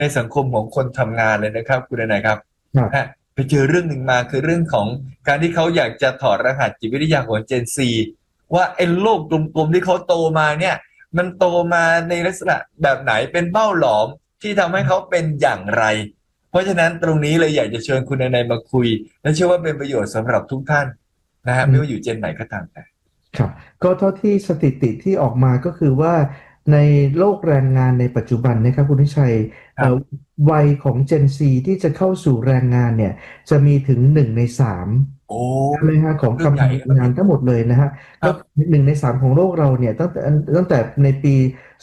ในสังคมของคนทำงานเลยนะครับคุณนายครับฮะครับไปเจอเรื่องหนึ่งมาคือเรื่องของการที่เขาอยากจะถอดรหัสจิตวิทยาของเจนซีว่าไอ้โลกกลมๆที่เขาโตมาเนี่ยมันโตมาในลักษณะแบบไหนเป็นเบ้าหลอมที่ทำให้เขาเป็นอย่างไรเพราะฉะนั้นตรงนี้เลยอยากจะเชิญคุณนายมาคุยและเชื่อว่าเป็นประโยชน์สำหรับทุกท่านนะฮะอืมไม่ว่าอยู่เจนไหนก็ตามแต่ครับก็เท่าที่สถิติที่ออกมาก็คือว่าในโลกแรงงานในปัจจุบันนะครับคุณทิชัยครับวัยของ Gen Z ที่จะเข้าสู่แรงงานเนี่ยจะมีถึง1 ใน 3 โอ้ใช่ไหมฮะของเรื่องใหญ่กำลังครับเนี่ยงานทั้งหมดเลยนะฮะก็ครับ 1 ใน 3ของโลกเราเนี่ยตั้งแต่ในปี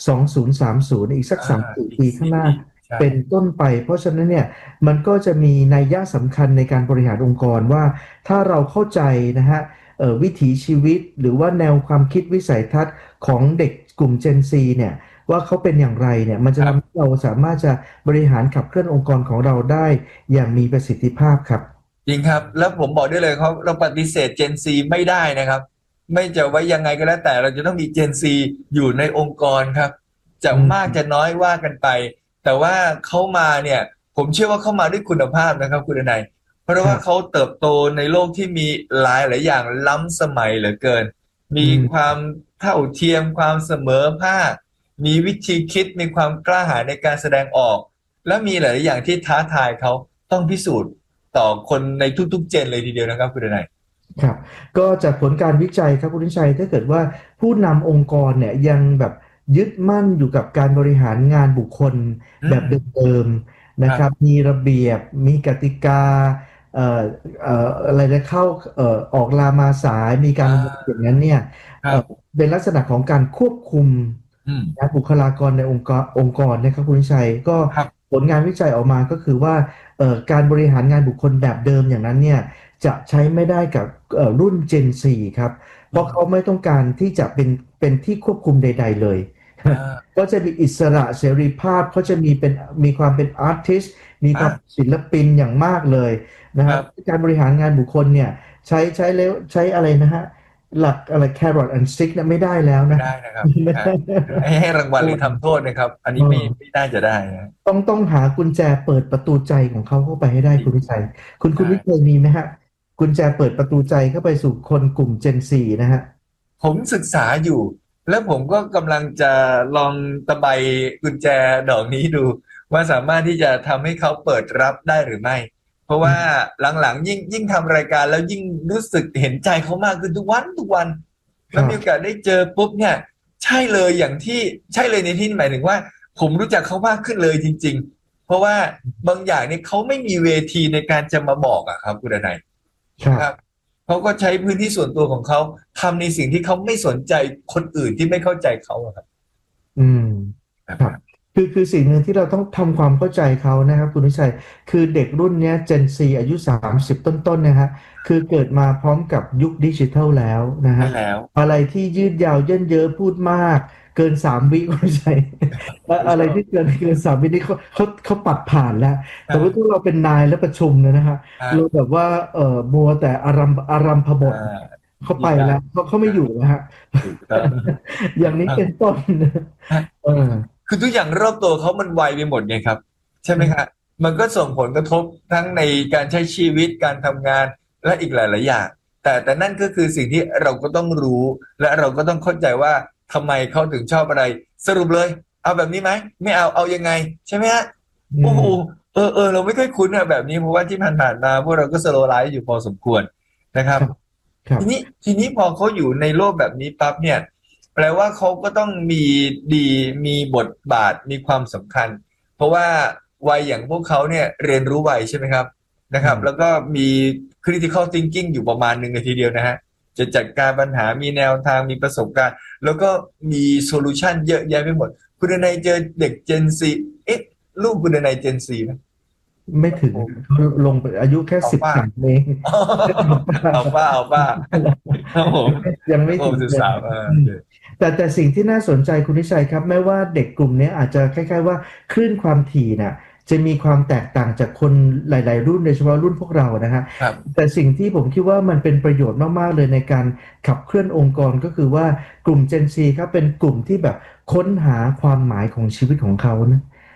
2030อีกสักอ่า 3-4 อีกปีข้างหน้าสี่ปีใช่เป็นต้นไปเพราะฉะนั้นเนี่ยมันก็จะมีนัยยะสำคัญในการบริหารองค์กรว่าถ้าเราเข้าใจนะฮะ วิถีชีวิตหรือว่าแนวความคิดวิสัยทัศน์ของเด็กกลุ่ม Gen Z เนี่ยว่าเขาเป็นอย่างไรเนี่ยมันจะทำให้ครับเราสามารถจะบริหารขับเคลื่อนองค์กรของเราได้อย่างมีประสิทธิภาพครับจริงครับแล้วผมบอกได้เลยครับเราปฏิเสธ Gen Z ไม่ได้นะครับไม่จะไว้ยังไงก็แล้วแต่เราจะต้องมี Gen Z อยู่ในองค์กรครับจะอืมากมจะน้อยว่ากันไปแต่ว่าเขามาเนี่ยผมเชื่อว่าเขามาด้วยคุณภาพนะครับคุณนายเพราะว่าเขาครับเติบโตในโลกที่มีหลายหลายอย่างล้ำสมัยเหลือเกินอืมีคมวามเท่าเทียมความเสมอภาคมีวิธีคิดมีความกล้าหาญในการแสดงออกและมีหลายๆอย่างที่ท้าทายเขาต้องพิสูจน์ ต่อคนในทุกๆเจนเลยทีเดียวนะครับคุณนายครับก็จากผลการวิจัยครับคุณทิชัยถ้าเกิดว่าผู้นำองค์กรเนี่ยยังแบบยึดมั่นอยู่กับการบริหารงานบุคคลแบบอืมเดิมๆนะครับครับมีระเบียบมีกติกาเอ่ออะไรนะเข้าออกลามาสายมีการอ่ลงอย่างานั้นเนี่ยเอ่อครับเป็นลักษณะของการควบคุมอืมนะบุคลากรในองค์กรนะครับคุณทิชัยก็ครับผลงานวิจัยออกมาก็คือว่าการบริหารงานบุคคลแบบเดิมอย่างนั้นเนี่ย จะใช้ไม่ได้กับรุ่น Gen 4ครับเพราะเขาอืมไม่ต้องการที่จะเป็นที่ควบคุมใดๆเลยอ่าก็จะมีอิสระเสรีภาพเขาจะมีความเป็นอาร์ติสมีความอ่าศิลปินอย่างมากเลยนะครับครับการบริหารงานบุคคลเนี่ยใช้แล้วใช้อะไรนะฮะหลักอะไร carrot and stick นะไม่ได้แล้วไม่นะได้นะครับไม่ฮะได้ให้รางวัลหรือทำโทษนะครับอันนี้ไม่น่าจะได้นะต้องหากุญแจเปิดประตูใจของเขาเข้าไปให้ได้จริงคุณวิชัยคุณใช่วิชัยมีไหมฮะกุญแจเปิดประตูใจเข้าไปสู่คนกลุ่ม Gen 4นะฮะผมศึกษาอยู่แล้วผมก็กำลังจะลองตะไบกุญแจดอกนี้ดูว่าสามารถที่จะทำให้เขาเปิดรับได้หรือไม่เพราะว่าอืมหลังๆยิ่งทำรายการแล้วยิ่งรู้สึกเห็นใจเขามากขึ้นทุกวัน แล้วมีโอกาครับสได้เจอปุ๊บเนี่ยใช่เลยอย่างที่ใช่เลยในที่หมายถึงว่าผมรู้จักเขามากขึ้นเลยจริงๆเพราะว่าบางอย่างเนี่ยเขาไม่มีเวทีในการจะมาบอกอะครับคุณนายนะครับครับเขาก็ใช้พื้นที่ส่วนตัวของเขาทำในสิ่งที่เขาไม่สนใจคนอื่นที่ไม่เข้าใจเขาอะครับอืมครับคือสิ่งหนึ่งที่เราต้องทำความเข้าใจเขานะครับคุณวิชัยคือเด็กรุ่นเนี้ย Gen Z อายุ30ต้นๆนะฮะคือเกิดมาพร้อมกับยุคดิจิทัลแล้วนะฮะใช่แล้วอะไรที่ยืดยาวเยินเยอะพูดมากเกิน3 วิคุณวิชัย อะไรไม่ชอบที่เกิน3 วินี่เขาปัดผ่านแล้วสมมติถ้าอ่าเราเป็นนายและประชุมเนยนะฮะเราแบอ่าบว่ามัวแต่อารัมพบอ่าทเขาไปมีการแล้วเขาไม่อ่าอยู่แล้วฮะถูกต้องอย่างนี้ถูกต้องเป็นต้นเออคือทุกอย่างรอบตัวเขามันไวไปหมดไงครับใช่ไหมครับมันก็ส่งผลกระทบทั้งในการใช้ชีวิตการทำงานและอีกหลายๆอย่างแต่นั่นก็คือสิ่งที่เราก็ต้องรู้และเราก็ต้องเข้าใจว่าทำไมเขาถึงชอบอะไรสรุปเลยเอาแบบนี้ไหมไม่เอายังไงใช่ไหมฮะอืโอ้โหมเราไม่ค่อยคุ้นอะแบบนี้เพราะว่าที่ผ่านๆมาพวกเราก็สโลว์ไลฟ์อยู่พอสมควรนะครับครับครับทีนี้พอเขาอยู่ในโลกแบบนี้ปั๊บเนี่ยแปลว่าเขาก็ต้องมีดีมีบทบาทมีความสำคัญเพราะว่าวัยอย่างพวกเขาเนี่ยเรียนรู้ไวใช่ไหมครับนะครับแล้วอืมก็มี critical thinking อยู่ประมาณหนึ่งเลยทีเดียวนะฮะจะจัดการปัญหามีแนวทางมีประสบการณ์แล้วก็มีโซลูชันเยอะแยะไปหมดคุณนายเจอเด็ก Gen Z เอ๊ะลูกคุณนาย Gen Z ไหมไม่ถึงโอ้เขาลงไปอายุแค่เอาป้าสิบสามเองเอาป้าครับผมยังไม่โอ้ถึงเลย 13 อืมแต่สิ่งที่น่าสนใจคุณนิชัยครับแม้ว่าเด็กกลุ่มนี้อาจจะคล้ายๆว่าคลื่นความถี่น่ะจะมีความแตกต่างจากคนหลายๆรุ่นโดยเฉพาะรุ่นพวกเรานะฮะครับแต่สิ่งที่ผมคิดว่ามันเป็นประโยชน์มากๆเลยในการขับเคลื่อนองค์กรก็คือว่ากลุ่ม Gen Z ครับเป็นกลุ่มที่แบบค้นหาความหมายของชีวิตของเขานะ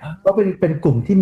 ก็เป็นกลุ่มที่